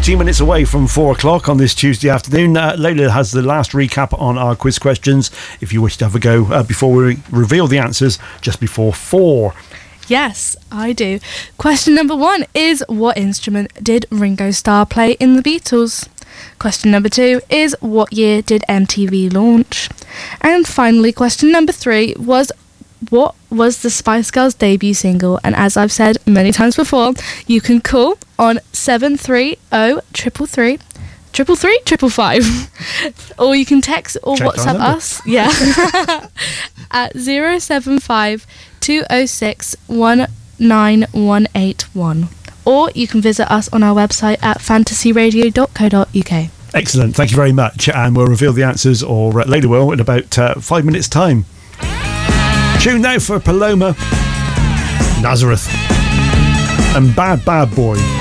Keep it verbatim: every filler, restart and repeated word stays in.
fourteen minutes away from four o'clock on this Tuesday afternoon. Uh, Layla has the last recap on our quiz questions. If you wish to have a go uh, before we reveal the answers, just before four. Yes, I do. Question number one is, what instrument did Ringo Starr play in the Beatles? Question number two is, what year did M T V launch? And finally, question number three was, what was the Spice Girls debut single? And as I've said many times before, you can call on seven three zero triple three triple three triple five, or you can text or Check WhatsApp us, yeah, at zero seven five two zero six one nine one eight one, or you can visit us on our website at fantasy radio dot co dot uk. Excellent, thank you very much, and we'll reveal the answers, or uh, later will, in about uh, five minutes' time. Tune now for Paloma, Nazareth, and Bad Bad Boy.